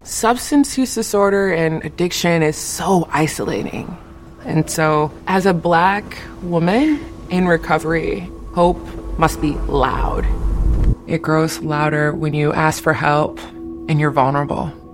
Substance use disorder and addiction is so isolating. And so, as a Black woman in recovery, hope must be loud. It grows louder when you ask for help and you're vulnerable.